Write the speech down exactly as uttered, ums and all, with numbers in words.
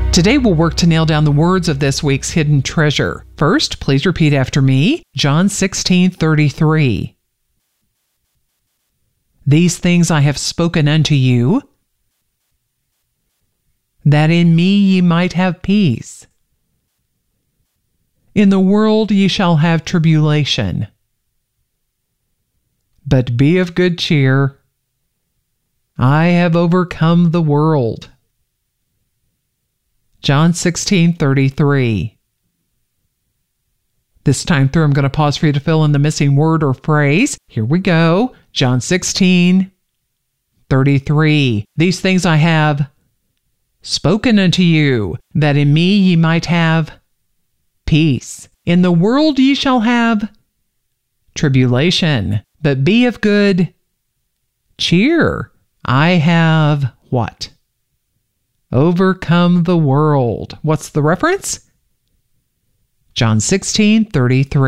Today we'll work to nail down the words of this week's hidden treasure. First, please repeat after me. John sixteen thirty-three. These things I have spoken unto you, that in me ye might have peace. In the world ye shall have tribulation, but be of good cheer. I have overcome the world. John sixteen thirty-three. This time through, I'm going to pause for you to fill in the missing word or phrase. Here we go. John sixteen thirty-three. These things I have spoken unto you, that in me ye might have peace. In the world ye shall have tribulation, but be of good cheer. I have what? Overcome the world. What's the reference? John sixteen thirty-three.